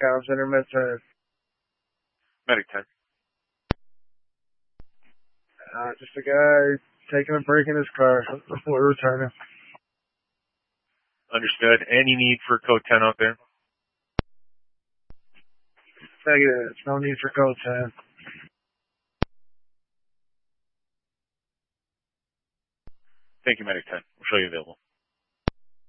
Comm Center, Med 10. Medic 10. Just a guy taking a break in his car. We're returning. Understood. Any need for code 10 out there? Negative. No need for code 10. Thank you, Medic 10. We'll show you available.